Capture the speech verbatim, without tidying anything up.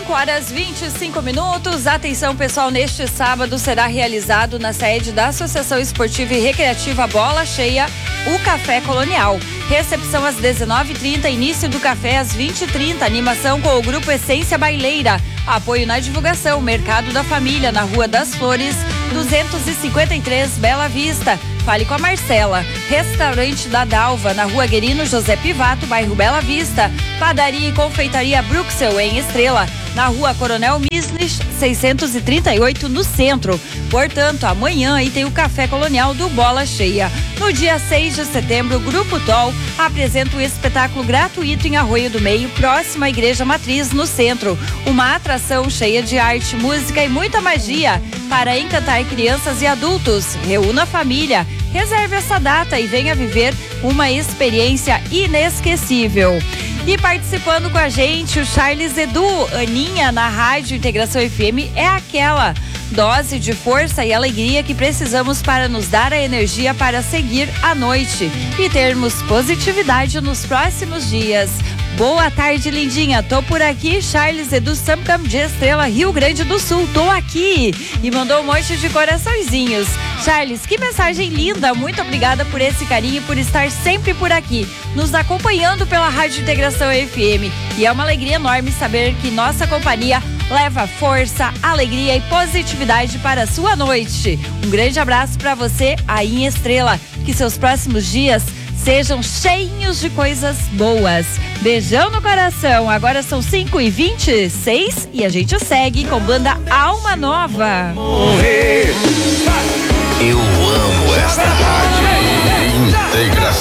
cinco horas e vinte e cinco minutos. Atenção, pessoal, neste sábado será realizado na sede da Associação Esportiva e Recreativa Bola Cheia o Café Colonial. Recepção às dezenove e trinta, início do café às vinte e trinta, animação com o Grupo Essência Baileira. Apoio na divulgação, Mercado da Família, na Rua das Flores, duzentos e cinquenta e três, Bela Vista. Fale com a Marcela. Restaurante da Dalva, na Rua Guerino José Pivato, bairro Bela Vista. Padaria e Confeitaria Bruxel, em Estrela, na Rua Coronel Misnich, seiscentos e trinta e oito, no centro. Portanto, amanhã aí tem o Café Colonial do Bola Cheia. No dia seis de setembro, o Grupo T O L apresenta um espetáculo gratuito em Arroio do Meio, próximo à Igreja Matriz, no centro. Uma atração cheia de arte, música e muita magia para encantar crianças e adultos. Reúna a família, reserve essa data e venha viver uma experiência inesquecível. E participando com a gente, o Charles Edu. Aninha, na Rádio Integração F M, é aquela dose de força e alegria que precisamos para nos dar a energia para seguir a noite e termos positividade nos próximos dias. Boa tarde, lindinha. Tô por aqui, Charles Edu Samcam de Estrela, Rio Grande do Sul. Tô aqui. E mandou um monte de coraçõezinhos. Charles, que mensagem linda. Muito obrigada por esse carinho e por estar sempre por aqui, nos acompanhando pela Rádio Integração F M. E é uma alegria enorme saber que nossa companhia leva força, alegria e positividade para a sua noite. Um grande abraço para você aí em Estrela. Que seus próximos dias sejam cheios de coisas boas. Beijão no coração. Agora são cinco e vinte e seis e a gente segue com banda Alma Nova. Eu amo esta rádio. Integração.